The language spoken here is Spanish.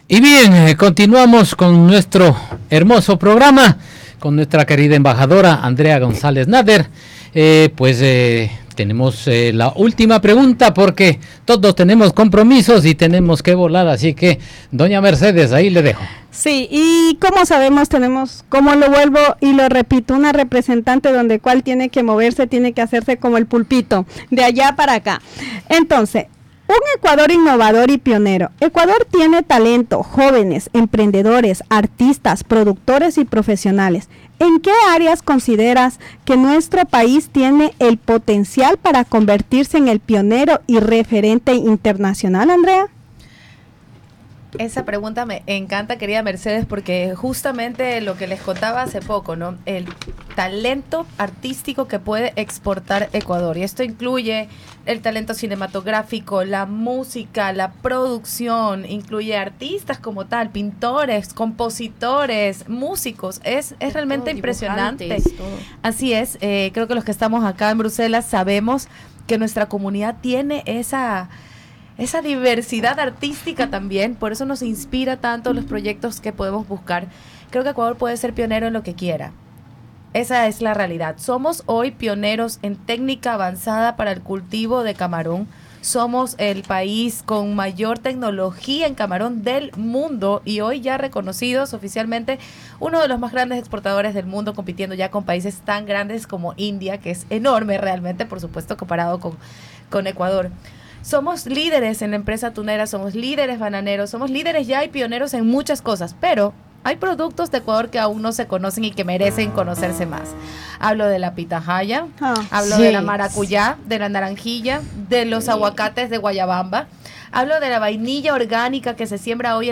Y bien, continuamos con nuestro hermoso programa, con nuestra querida embajadora Andrea González Nader. Tenemos la última pregunta porque todos tenemos compromisos y tenemos que volar, así que doña Mercedes, ahí le dejo. Sí, y como sabemos, tenemos, como lo vuelvo y lo repito, una representante donde cual tiene que moverse, tiene que hacerse como el pulpito, de allá para acá. Entonces, un Ecuador innovador y pionero. Ecuador tiene talento, jóvenes, emprendedores, artistas, productores y profesionales. ¿En qué áreas consideras que nuestro país tiene el potencial para convertirse en el pionero y referente internacional, Andrea? Esa pregunta me encanta, querida Mercedes, porque justamente lo que les contaba hace poco, ¿no? El talento artístico que puede exportar Ecuador. Y esto incluye el talento cinematográfico, la música, la producción, incluye artistas como tal, pintores, compositores, músicos. Es realmente impresionante. Todo. Así es, creo que los que estamos acá en Bruselas sabemos que nuestra comunidad tiene esa diversidad artística también, por eso nos inspira tanto los proyectos que podemos buscar. Creo que Ecuador puede ser pionero en lo que quiera. Esa es la realidad. Somos hoy pioneros en técnica avanzada para el cultivo de camarón. Somos el país con mayor tecnología en camarón del mundo y hoy ya reconocidos oficialmente uno de los más grandes exportadores del mundo, compitiendo ya con países tan grandes como India, que es enorme realmente, por supuesto, comparado con Ecuador. Somos líderes en la empresa atunera, somos líderes bananeros, somos líderes ya y pioneros en muchas cosas, pero hay productos de Ecuador que aún no se conocen y que merecen conocerse más. Hablo de la pitahaya, hablo de la maracuyá, de la naranjilla, de los aguacates de Guayabamba, hablo de la vainilla orgánica que se siembra hoy en